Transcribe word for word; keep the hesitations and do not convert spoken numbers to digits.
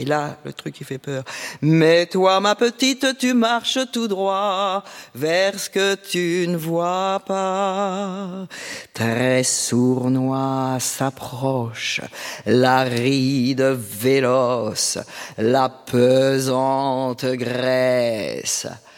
Et là, le truc qui fait peur. Mais toi, ma petite, tu marches tout droit vers ce que tu ne vois pas. Très sournois s'approche, la ride véloce, la pesante graisse.